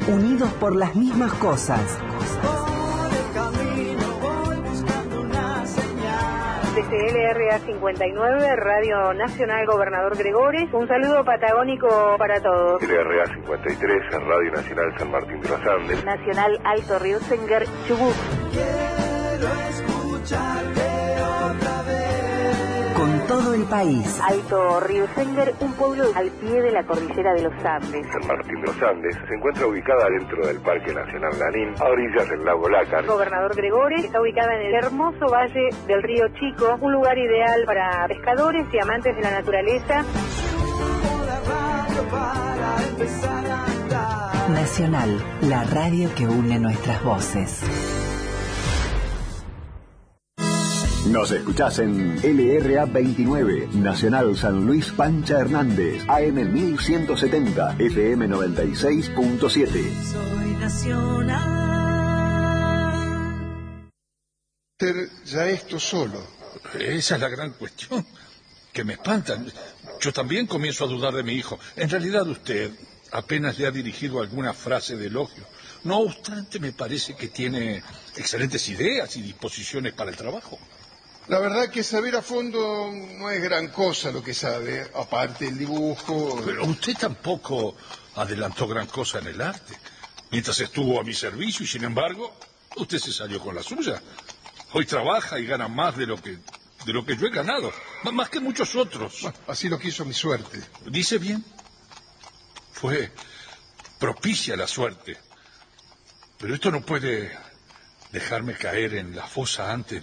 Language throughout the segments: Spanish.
unidos por las mismas cosas. Desde LRA 59, Radio Nacional Gobernador Gregores, un saludo patagónico para todos. LRA 53, Radio Nacional San Martín de los Andes. Nacional Alto Río Senger, Chubut. Quiero escucharte otra vez. Con todo el país. Alto Río Senger, un pueblo al pie de la cordillera de los Andes. San Martín de los Andes se encuentra ubicada dentro del Parque Nacional Lanín, a orillas del lago Lácar. Gobernador Gregores está ubicada en el hermoso valle del río Chico, un lugar ideal para pescadores y amantes de la naturaleza. Nacional, la radio que une nuestras voces. Nos escuchás en LRA 29, Nacional San Luis Pancha Hernández, AM 1170, FM 96.7. Soy nacional. Ya esto solo. Esa es la gran cuestión, que me espantan. Yo también comienzo a dudar de mi hijo. En realidad usted apenas le ha dirigido alguna frase de elogio. No obstante, me parece que tiene excelentes ideas y disposiciones para el trabajo. La verdad que saber a fondo no es gran cosa lo que sabe, aparte el dibujo. Pero usted tampoco adelantó gran cosa en el arte, mientras estuvo a mi servicio, y sin embargo, usted se salió con la suya. Hoy trabaja y gana más de lo que yo he ganado, más que muchos otros. Bueno, así lo quiso mi suerte. Dice bien. Fue propicia la suerte. Pero esto no puede dejarme caer en la fosa antes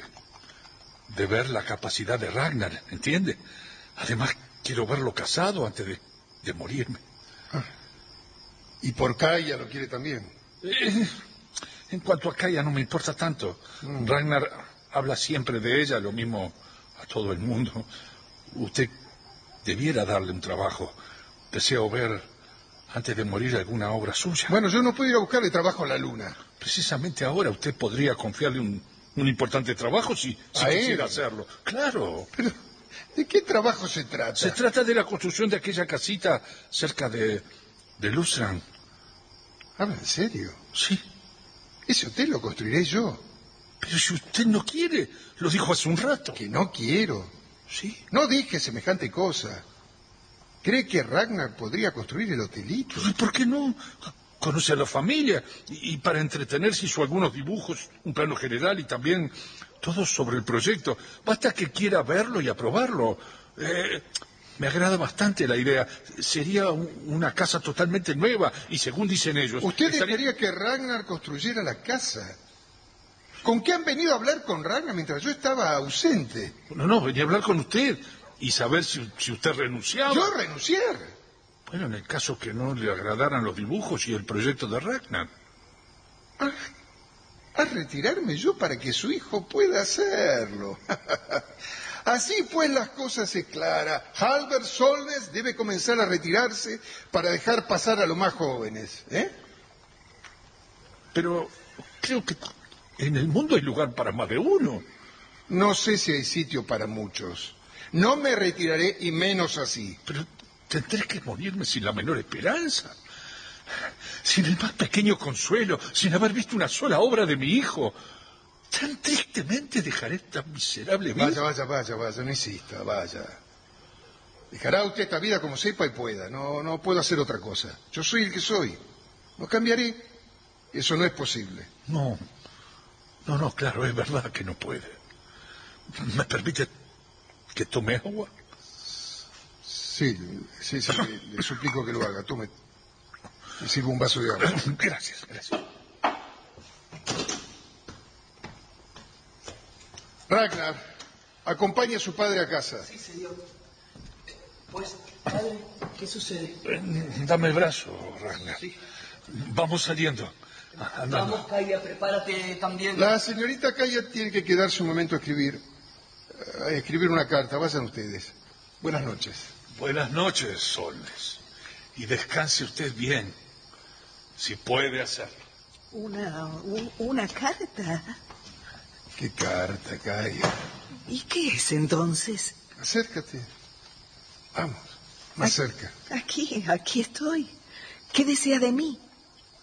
de ver la capacidad de Ragnar, ¿entiende? Además, quiero verlo casado antes de morirme. Ah. Y por Kaya lo quiere también. En cuanto a Kaya no me importa tanto. Ragnar habla siempre de ella, lo mismo a todo el mundo. Usted debiera darle un trabajo. Deseo ver, antes de morir, alguna obra suya. Bueno, yo no puedo ir a buscarle trabajo a la luna. Precisamente ahora usted podría confiarle un importante trabajo si quisiera hacerlo. Claro. Pero, ¿de qué trabajo se trata? Se trata de la construcción de aquella casita cerca de Luzran. ¿Habla en serio? Sí. Ese hotel lo construiré yo. Pero si usted no quiere, lo dijo hace un rato. Que no quiero. Sí. No dije semejante cosa. ¿Cree que Ragnar podría construir el hotelito? ¿Y por qué no? Conoce a la familia y para entretenerse hizo algunos dibujos, un plano general y también todo sobre el proyecto. Basta que quiera verlo y aprobarlo. Me agrada bastante la idea. Sería una casa totalmente nueva y según dicen ellos... ¿Usted quería que Ragnar construyera la casa? ¿Con qué han venido a hablar con Ragnar mientras yo estaba ausente? No, venía a hablar con usted y saber si usted renunciaba. ¿Yo renunciar? Bueno, en el caso que no le agradaran los dibujos y el proyecto de Ragnar. ¿A retirarme yo para que su hijo pueda hacerlo? Así pues las cosas se aclaran. Halvard Solnes debe comenzar a retirarse para dejar pasar a los más jóvenes, Pero creo que en el mundo hay lugar para más de uno. No sé si hay sitio para muchos. No me retiraré y menos así. Pero tendré que morirme sin la menor esperanza, sin el más pequeño consuelo, sin haber visto una sola obra de mi hijo. Tan tristemente dejaré esta miserable vida. Vaya, no insista, vaya. Dejará usted esta vida como sepa y pueda. No puedo hacer otra cosa. Yo soy el que soy. No cambiaré. Eso no es posible. No, claro, es verdad que no puede. ¿Me permite que tome agua? Sí, le suplico que lo haga. Tome. Le sirvo un vaso de agua. Gracias. Ragnar, acompañe a su padre a casa. Sí, señor. Pues, padre, ¿qué sucede? Dame el brazo, Ragnar. Sí. Vamos saliendo. Vamos, Kaya, prepárate también. La señorita Kaya tiene que quedarse un momento a escribir una carta. Vayan ustedes. Buenas noches. Buenas noches, Solnes. Y descanse usted bien, si puede hacerlo. ¿Una carta? ¿Qué carta, Kaya? ¿Y qué es entonces? Acércate. Vamos, más cerca. Aquí estoy. ¿Qué desea de mí?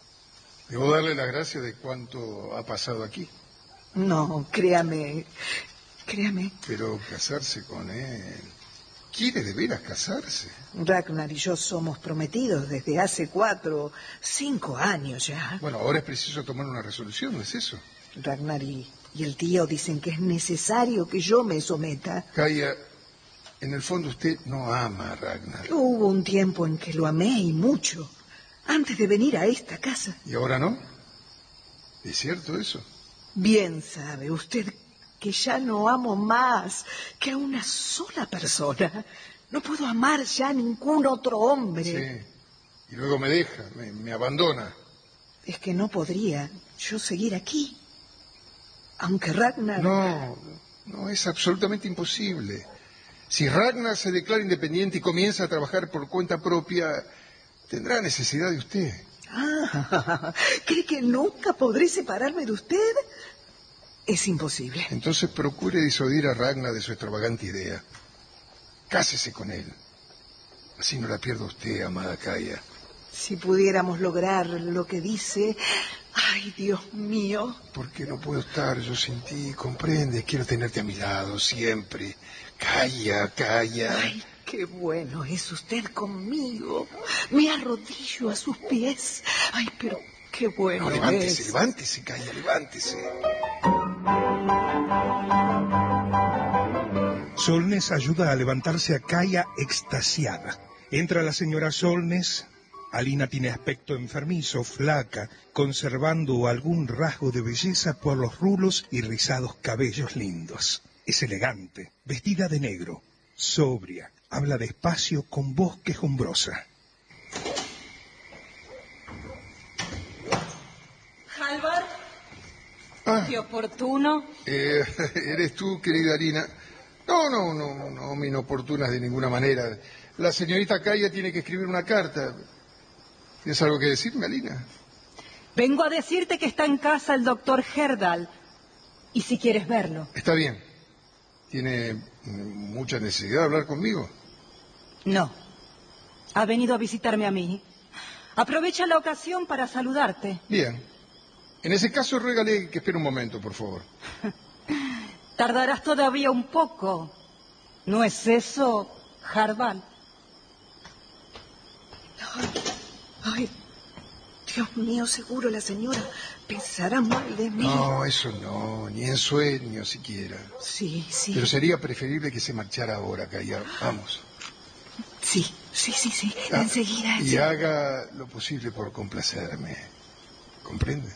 Debo darle las gracias de cuánto ha pasado aquí. No, créame. Pero casarse con él... ¿Quiere de veras casarse? Ragnar y yo somos prometidos desde hace 4 o 5 años ya. Bueno, ahora es preciso tomar una resolución, ¿no es eso? Ragnar y el tío dicen que es necesario que yo me someta. Kaia, en el fondo usted no ama a Ragnar. Hubo un tiempo en que lo amé y mucho, antes de venir a esta casa. ¿Y ahora no? ¿Es cierto eso? Bien sabe usted que ya no amo más que a una sola persona. No puedo amar ya a ningún otro hombre. Sí, y luego me deja, me abandona. Es que no podría yo seguir aquí. Aunque Ragnar... No, es absolutamente imposible. Si Ragnar se declara independiente y comienza a trabajar por cuenta propia, tendrá necesidad de usted. ¿Cree que nunca podré separarme de usted? Es imposible. Entonces procure disuadir a Ragnar de su extravagante idea. Cásese con él. Así no la pierda usted, amada Kaia. Si pudiéramos lograr lo que dice... Ay, Dios mío. ¿Por qué no puedo estar yo sin ti? ¿Comprendes? Quiero tenerte a mi lado siempre. Kaia. Ay, qué bueno es usted conmigo. Me arrodillo a sus pies. Ay, pero qué bueno es. Levántese, Kaia, levántese. Solness ayuda a levantarse a Kaia extasiada. Entra la señora Solness. Alina tiene aspecto enfermizo, flaca, conservando algún rasgo de belleza por los rulos y rizados cabellos lindos. Es elegante, vestida de negro, sobria, habla despacio con voz quejumbrosa. Halvar, qué oportuno. ¿Eres tú, querida Alina? No, inoportunas de ninguna manera. La señorita Kaia tiene que escribir una carta. ¿Tienes algo que decirme, Alina? Vengo a decirte que está en casa el doctor Herdal. Y si quieres verlo. Está bien. ¿Tiene mucha necesidad de hablar conmigo? No. Ha venido a visitarme a mí. Aprovecha la ocasión para saludarte. Bien. En ese caso, ruégale que espere un momento, por favor. Tardarás todavía un poco. ¿No es eso, Herdal? Ay, Dios mío, seguro la señora pensará mal de mí. No, eso no, ni en sueño siquiera. Sí. Pero sería preferible que se marchara ahora, Kaia. Vamos. Sí. Enseguida. Y haga lo posible por complacerme. ¿Comprende?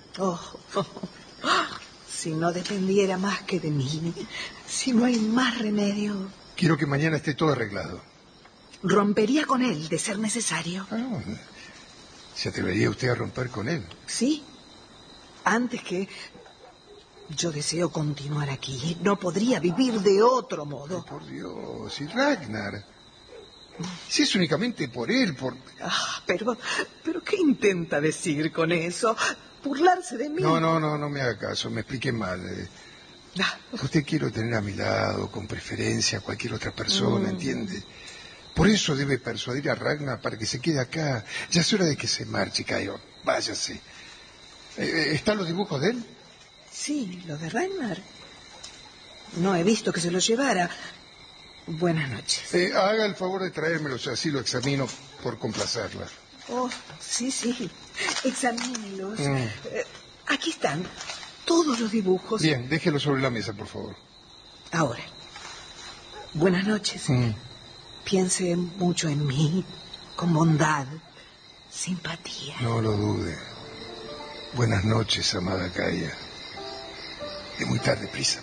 Si no dependiera más que de mí, si no hay más remedio. Quiero que mañana esté todo arreglado. Rompería con él, de ser necesario. ¿Se atrevería usted a romper con él? Sí. Antes que... Yo deseo continuar aquí. No podría vivir de otro modo. Ay, por Dios, y Ragnar. Si es únicamente por él, por... Pero ¿qué intenta decir con eso? ¿Burlarse de mí? No me haga caso, me expliqué mal. Usted quiero tener a mi lado, con preferencia a cualquier otra persona, ¿entiende? Por eso debe persuadir a Ragnar para que se quede acá. Ya es hora de que se marche, Kaia. Váyase. ¿Están los dibujos de él? Sí, los de Ragnar. No he visto que se los llevara. Buenas noches. Haga el favor de traérmelos, así lo examino por complacerla. Sí. Examínelos. Aquí están todos los dibujos. Bien, déjelos sobre la mesa, por favor. Ahora, buenas noches. Piense mucho en mí, con bondad, simpatía. No lo dude. Buenas noches, amada Kaia. Es muy tarde, prisa.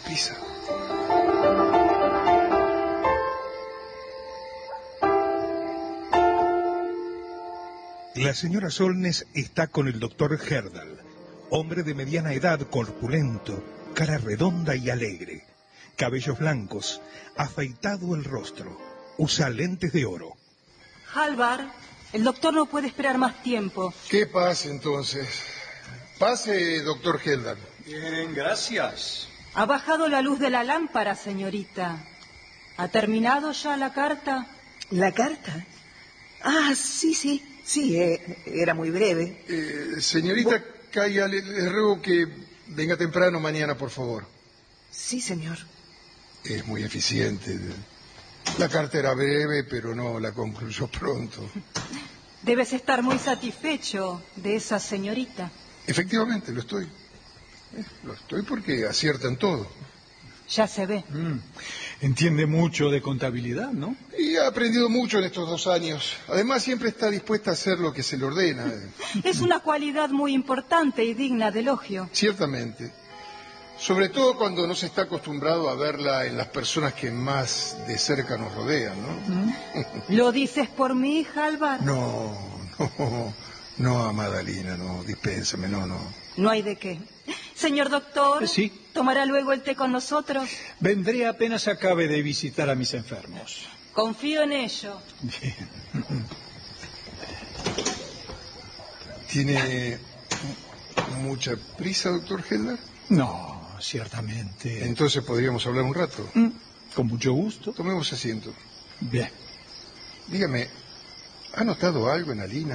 La señora Solness está con el doctor Herdal, hombre de mediana edad, corpulento, cara redonda y alegre, cabellos blancos, afeitado el rostro, usa lentes de oro. Halvar, el doctor no puede esperar más tiempo. ¿Qué pasa entonces? Pase, doctor Herdal. Bien, gracias. Ha bajado la luz de la lámpara, señorita. ¿Ha terminado ya la carta? ¿La carta? Sí. Sí, era muy breve. Señorita Calla, le ruego que venga temprano mañana, por favor. Sí, señor. Es muy eficiente. La carta era breve, pero no la concluyó pronto. Debes estar muy satisfecho de esa señorita. Efectivamente, lo estoy. Lo estoy porque aciertan todo. Ya se ve. Entiende mucho de contabilidad, ¿no? Y ha aprendido mucho en estos 2 años. Además, siempre está dispuesta a hacer lo que se le ordena. Es una cualidad muy importante y digna de elogio. Ciertamente. Sobre todo cuando no se está acostumbrado a verla en las personas que más de cerca nos rodean, ¿no? ¿Lo dices por mí, Halvar? No, amada Lina, no, dispénsame, no. No hay de qué. Señor doctor, Sí. ¿tomará luego el té con nosotros? Vendré apenas acabe de visitar a mis enfermos. Confío en ello. Bien. ¿Tiene mucha prisa, doctor Helder? No, ciertamente. Entonces podríamos hablar un rato. Con mucho gusto. Tomemos asiento. Bien. Dígame, ¿ha notado algo en Alina?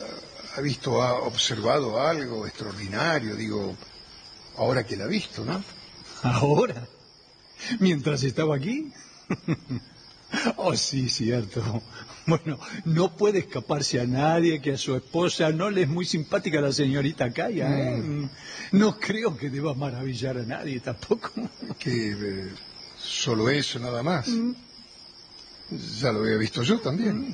¿Ha observado algo extraordinario? Digo, ahora que la ha visto, ¿no? ¿Ahora? ¿Mientras estaba aquí? Oh, sí, cierto. Bueno, no puede escaparse a nadie que a su esposa no le es muy simpática la señorita Calla, ¿eh? No creo que deba maravillar a nadie tampoco. Que solo eso, nada más. Ya lo había visto yo también.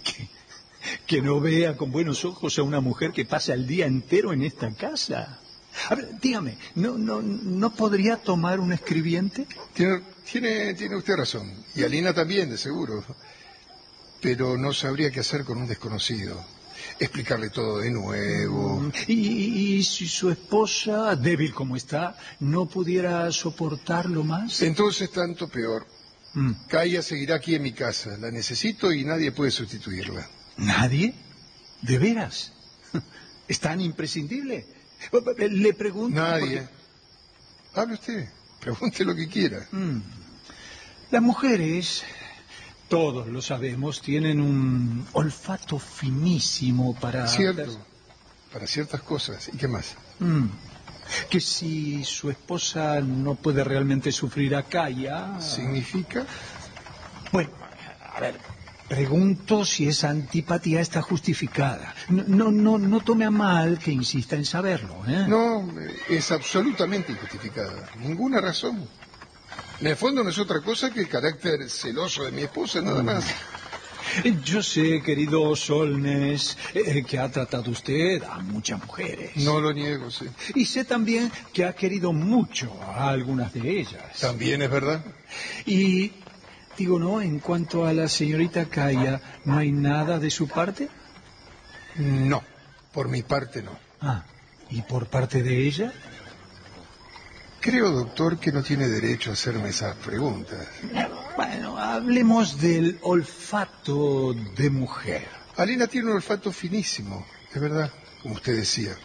Que no vea con buenos ojos a una mujer que pasa el día entero en esta casa. A ver, dígame, ¿no podría tomar un escribiente? Tiene usted razón. Y Alina también, de seguro. Pero no sabría qué hacer con un desconocido. Explicarle todo de nuevo. ¿Y si su esposa, débil como está, no pudiera soportarlo más? Entonces tanto peor. Calla seguirá aquí en mi casa. La necesito y nadie puede sustituirla. ¿Nadie? ¿De veras? ¿Es tan imprescindible? Le pregunto... Nadie. Hable usted. Pregunte lo que quiera. Las mujeres, todos lo sabemos, tienen un olfato finísimo para... Cierto. Para ciertas cosas. ¿Y qué más? Que si su esposa no puede realmente sufrir a Calla... ¿Significa? Bueno, a ver, pregunto si esa antipatía está justificada. No tome a mal que insista en saberlo, ¿eh? No, es absolutamente injustificada. Ninguna razón. En el fondo no es otra cosa que el carácter celoso de mi esposa, nada más. Yo sé, querido Solnes, que ha tratado usted a muchas mujeres. No lo niego, sí. Y sé también que ha querido mucho a algunas de ellas. También es verdad. Y, digo, ¿no? En cuanto a la señorita Calla, ¿no hay nada de su parte? No, por mi parte no. ¿Y por parte de ella? Creo, doctor, que no tiene derecho a hacerme esas preguntas. Bueno, hablemos del olfato de mujer. Alina tiene un olfato finísimo, es verdad, como usted decía.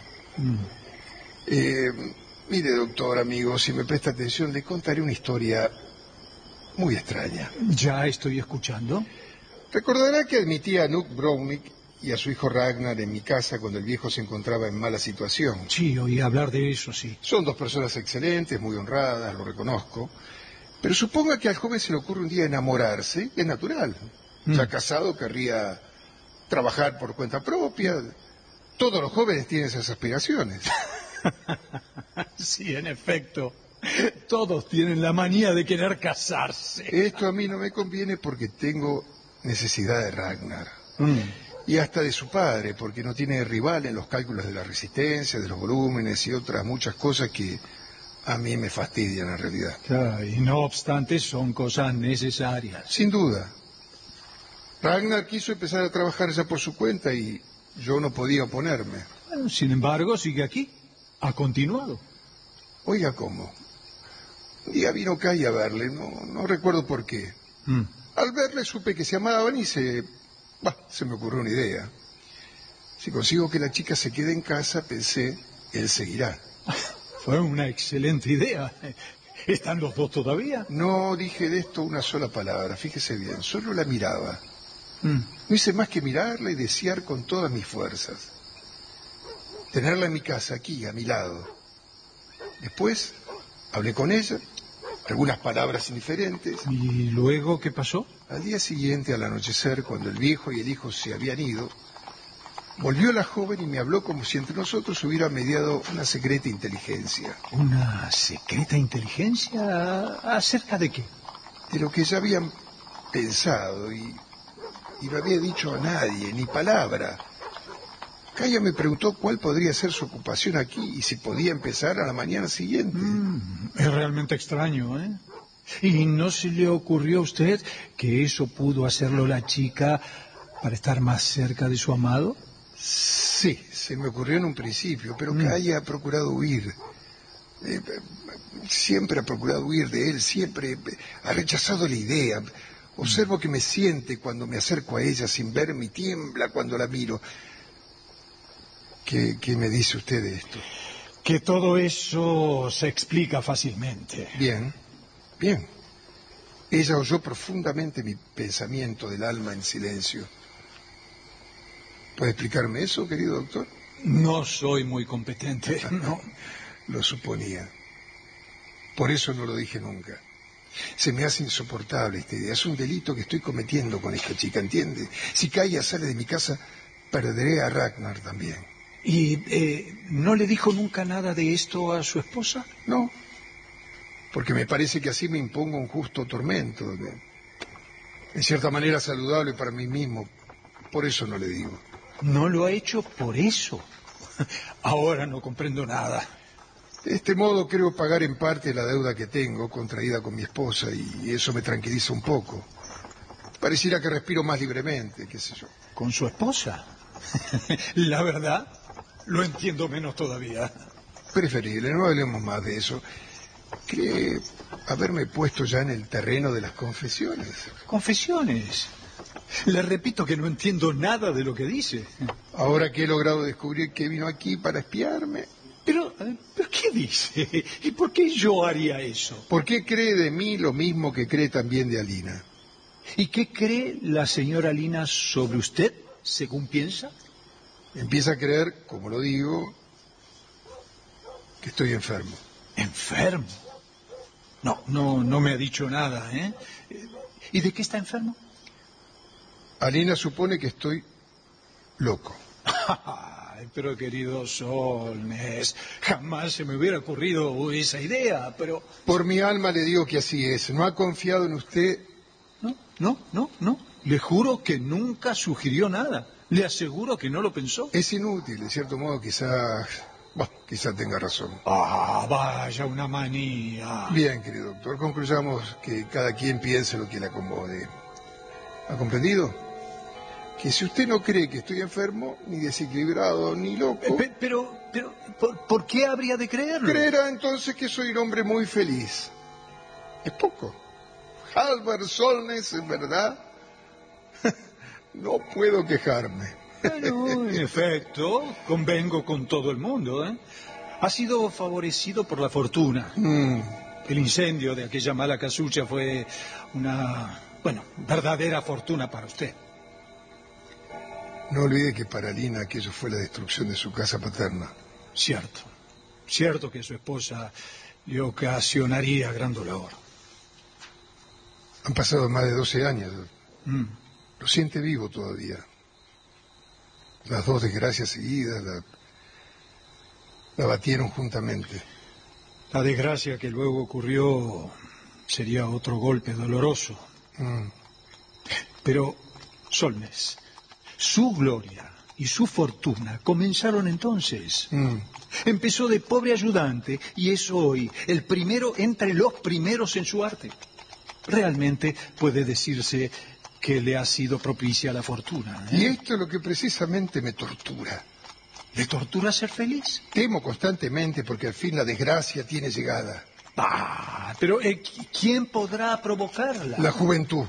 Mire, doctor, amigo, si me presta atención, le contaré una historia muy extraña. Ya estoy escuchando. Recordará que admití a Nuck Brownick y a su hijo Ragnar en mi casa cuando el viejo se encontraba en mala situación. Sí, oí hablar de eso, sí. Son 2 personas excelentes, muy honradas, lo reconozco. Pero suponga que al joven se le ocurre un día enamorarse, es natural. Ya casado querría trabajar por cuenta propia. Todos los jóvenes tienen esas aspiraciones. Sí, en efecto. Todos tienen la manía de querer casarse. Esto a mí no me conviene porque tengo necesidad de Ragnar. Y hasta de su padre, porque no tiene rival en los cálculos de la resistencia, de los volúmenes y otras muchas cosas que a mí me fastidian en realidad. Y no obstante son cosas necesarias. Sin duda. Ragnar quiso empezar a trabajar ya por su cuenta y yo no podía oponerme. Bueno, sin embargo, sigue aquí. Ha continuado. Oiga, ¿cómo? Un día vino Calla a verle, no recuerdo por qué. Al verle supe que se amaban y se me ocurrió una idea. Si consigo que la chica se quede en casa, pensé, él seguirá. Fue una excelente idea. ¿Están los dos todavía? No dije de esto una sola palabra, fíjese bien, solo la miraba. No hice más que mirarla y desear con todas mis fuerzas tenerla en mi casa, aquí, a mi lado. Después hablé con ella, algunas palabras indiferentes. ¿Y luego qué pasó? Al día siguiente, al anochecer, cuando el viejo y el hijo se habían ido, volvió la joven y me habló como si entre nosotros hubiera mediado una secreta inteligencia. ¿Una secreta inteligencia? ¿Acerca de qué? De lo que ya habían pensado y no había dicho a nadie, ni palabra. Kaya me preguntó cuál podría ser su ocupación aquí y si podía empezar a la mañana siguiente. Es realmente extraño, ¿eh? ¿Y no se le ocurrió a usted que eso pudo hacerlo la chica para estar más cerca de su amado? Sí, se me ocurrió en un principio, pero Kaya ha procurado huir. Siempre ha procurado huir de él, siempre ha rechazado la idea. Observo que me siente cuando me acerco a ella sin verme y tiembla cuando la miro. ¿Qué me dice usted de esto? Que todo eso se explica fácilmente. Bien. Ella oyó profundamente mi pensamiento del alma en silencio. ¿Puede explicarme eso, querido doctor? No soy muy competente, no. Lo suponía. Por eso no lo dije nunca. Se me hace insoportable esta idea. Es un delito que estoy cometiendo con esta chica, ¿entiende? Si Kaya sale de mi casa, perderé a Ragnar también. ¿Y no le dijo nunca nada de esto a su esposa? No, porque me parece que así me impongo un justo tormento. En cierta manera saludable para mí mismo. Por eso no le digo. ¿No lo ha hecho por eso? Ahora no comprendo nada. De este modo creo pagar en parte la deuda que tengo contraída con mi esposa y eso me tranquiliza un poco. Pareciera que respiro más libremente, qué sé yo. ¿Con su esposa? La verdad, lo entiendo menos todavía. Preferible, no hablemos más de eso. ¿Cree haberme puesto ya en el terreno de las confesiones? ¿Confesiones? Le repito que no entiendo nada de lo que dice. Ahora que he logrado descubrir que vino aquí para espiarme. ¿Pero qué dice? ¿Y por qué yo haría eso? ¿Por qué cree de mí lo mismo que cree también de Alina? ¿Y qué cree la señora Alina sobre usted, según piensa? Empieza a creer, como lo digo, que estoy enfermo. ¿Enfermo? No me ha dicho nada, ¿eh? ¿Y de qué está enfermo? Alina supone que estoy loco. Ay, pero querido Solmes, jamás se me hubiera ocurrido esa idea, pero... Por mi alma le digo que así es. ¿No ha confiado en usted? No. Le juro que nunca sugirió nada. Le aseguro que no lo pensó. Es inútil, de cierto modo, quizá tenga razón. Vaya, una manía. Bien, querido doctor, concluyamos que cada quien piense lo que le acomode. ¿Ha comprendido? Que si usted no cree que estoy enfermo, ni desequilibrado, ni loco... Pero, ¿por qué habría de creerlo? Creerá entonces que soy un hombre muy feliz. Es poco. Halvar Solnes, en verdad, no puedo quejarme. Bueno, en efecto, convengo con todo el mundo, ¿eh? Ha sido favorecido por la fortuna. El incendio de aquella mala casucha fue una, verdadera fortuna para usted. No olvide que para Alina aquello fue la destrucción de su casa paterna. Cierto que su esposa le ocasionaría gran dolor. Han pasado más de 12 años. Lo siente vivo todavía. Las dos desgracias seguidas la batieron juntamente. La desgracia que luego ocurrió sería otro golpe doloroso. Pero, Solmes, su gloria y su fortuna comenzaron entonces. Empezó de pobre ayudante y es hoy el primero entre los primeros en su arte. Realmente puede decirse que le ha sido propicia la fortuna, ¿eh? Y esto es lo que precisamente me tortura. ¿Le tortura ser feliz? Temo constantemente porque al fin la desgracia tiene llegada. Pero ¿quién podrá provocarla? La juventud.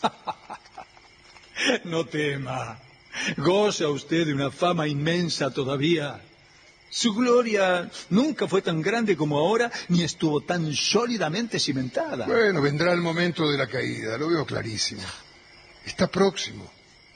No tema. Goza usted de una fama inmensa todavía. Su gloria nunca fue tan grande como ahora, ni estuvo tan sólidamente cimentada. Bueno, vendrá el momento de la caída, lo veo clarísimo. Está próximo.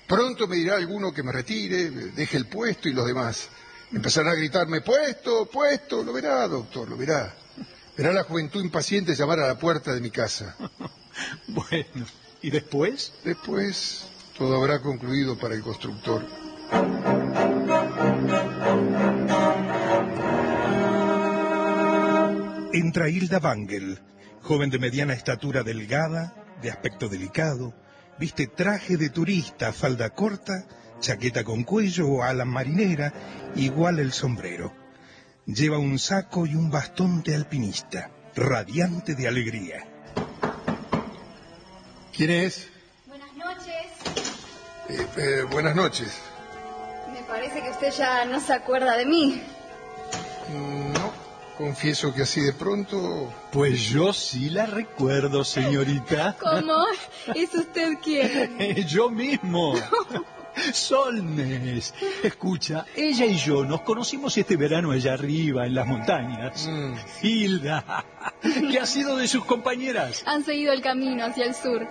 Pronto me dirá alguno que me retire, deje el puesto y los demás. Empezarán a gritarme, puesto, puesto. Lo verá, doctor, lo verá. Verá la juventud impaciente llamar a la puerta de mi casa. Bueno, ¿y después? Después todo habrá concluido para el constructor. Entra Hilda Wangel, joven de mediana estatura delgada, de aspecto delicado, viste traje de turista, falda corta, chaqueta con cuello o ala marinera, igual el sombrero. Lleva un saco y un bastón de alpinista, radiante de alegría. ¿Quién es? Buenas noches. Buenas noches. Me parece que usted ya no se acuerda de mí. No, confieso que así de pronto... Pues yo sí la recuerdo, señorita. ¿Cómo? ¿Es usted quién? Yo mismo. Solnes. Escucha, ella y yo nos conocimos este verano allá arriba, en las montañas. Hilda, ¿qué ha sido de sus compañeras? Han seguido el camino hacia el sur.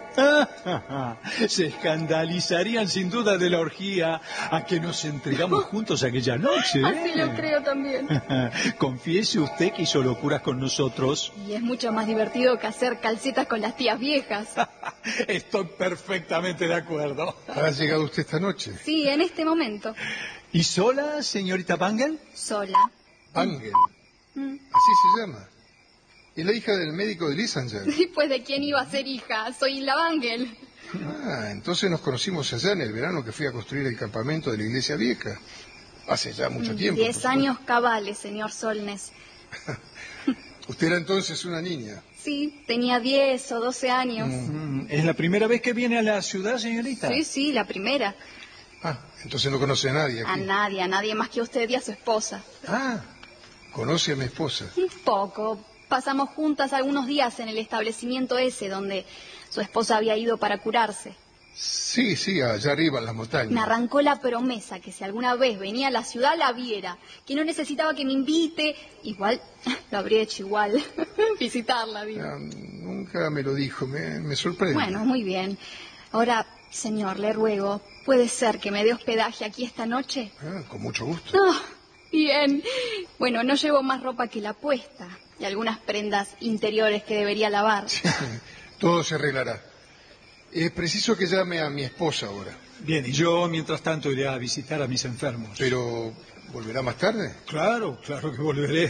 Se escandalizarían sin duda de la orgía a que nos entregamos juntos aquella noche. Así lo creo también. Confiese usted que hizo locuras con nosotros. Y es mucho más divertido que hacer calcetas con las tías viejas. Estoy perfectamente de acuerdo. ¿Ha llegado usted esta noche? Sí, en este momento. ¿Y sola, señorita Wangel? Sola. Wangel. Así se llama. Es la hija del médico de Lissanger. ¿Y pues de quién iba a ser hija? Soy la Wangel. Ah, entonces nos conocimos allá en el verano que fui a construir el campamento de la iglesia vieja. Hace ya mucho tiempo. 10 años cabales, señor Solnes. Usted era entonces una niña. Sí, tenía 10 o 12 años. ¿Es la primera vez que viene a la ciudad, señorita? Sí, la primera. Ah, entonces no conoce a nadie aquí. A nadie más que a usted y a su esposa. Ah, conoce a mi esposa. Un poco. Pasamos juntas algunos días en el establecimiento ese donde su esposa había ido para curarse. Sí, allá arriba en las montañas. Me arrancó la promesa que si alguna vez venía a la ciudad la viera, que no necesitaba que me invite. Igual, lo habría hecho igual, visitarla, digo. Nunca me lo dijo, me sorprende. Bueno, muy bien. Ahora, señor, le ruego, ¿puede ser que me dé hospedaje aquí esta noche? Con mucho gusto. Oh, bien. Bueno, no llevo más ropa que la puesta y algunas prendas interiores que debería lavar. Sí, todo se arreglará. Es preciso que llame a mi esposa ahora. Bien, y yo mientras tanto iré a visitar a mis enfermos. ¿Pero volverá más tarde? Claro que volveré.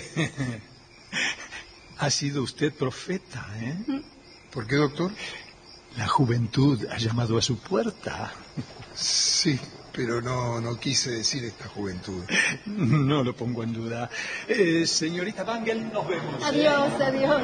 Ha sido usted profeta, ¿eh? ¿Por qué, doctor? La juventud ha llamado a su puerta. Sí, pero no quise decir esta juventud. No lo pongo en duda. Señorita Wangel, nos vemos. Adiós, adiós.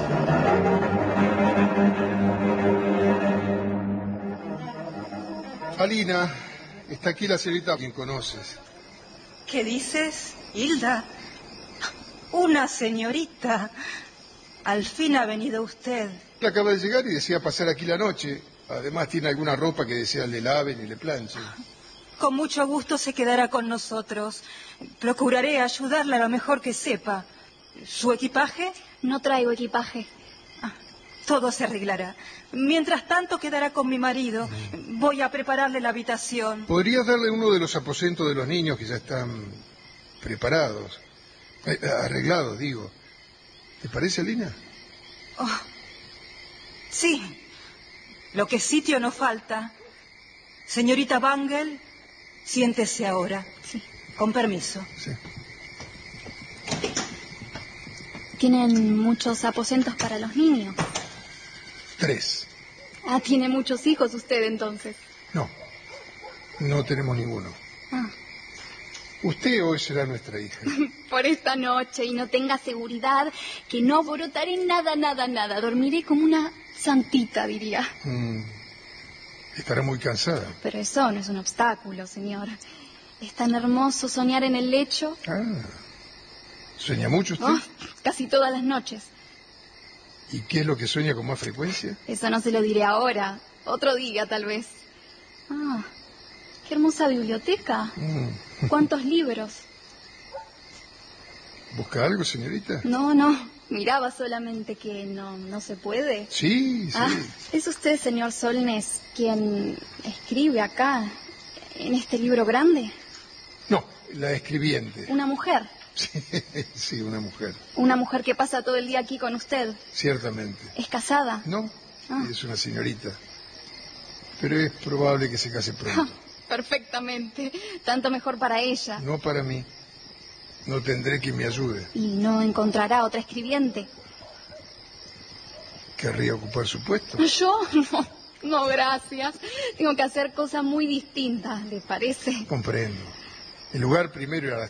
Alina, está aquí la señorita a quien conoces. ¿Qué dices, Hilda? Una señorita. Al fin ha venido usted. Acaba de llegar y desea pasar aquí la noche. Además tiene alguna ropa que desea le laven y le planchen. Con mucho gusto se quedará con nosotros. Procuraré ayudarla lo mejor que sepa. ¿Su equipaje? No traigo equipaje. Todo se arreglará. Mientras tanto quedará con mi marido. Voy a prepararle la habitación. ¿Podrías darle uno de los aposentos de los niños que ya están preparados? Arreglados, digo. ¿Te parece, Alina? Oh, sí. Lo que sitio no falta. Señorita Wangel, siéntese ahora. Sí. Con permiso. Sí. ¿Tienen muchos aposentos para los niños? 3. Tiene muchos hijos usted entonces. No tenemos ninguno. Usted hoy será nuestra hija. Por esta noche, y no tenga seguridad que no alborotaré nada. Dormiré como una santita, diría. Estará muy cansada. Pero eso no es un obstáculo, señor. Es tan hermoso soñar en el lecho. ¿Sueña mucho usted? Casi todas las noches. ¿Y qué es lo que sueña con más frecuencia? Eso no se lo diré ahora. Otro día, tal vez. Qué hermosa biblioteca. ¿Cuántos libros? ¿Busca algo, señorita? No. Miraba solamente que no se puede. Sí. Es usted, señor Solnes, quien escribe acá, ¿En este libro grande? No, la escribiente. ¿Una mujer? Sí, una mujer. ¿Una mujer que pasa todo el día aquí con usted? Ciertamente. ¿Es casada? No, es una señorita. Pero es probable que se case pronto. Perfectamente. Tanto mejor para ella. No para mí. No tendré quien me ayude. ¿Y no encontrará otra escribiente? ¿Querría ocupar su puesto? ¿Yo? No, gracias. Tengo que hacer cosas muy distintas, ¿le parece? Comprendo. El lugar primero era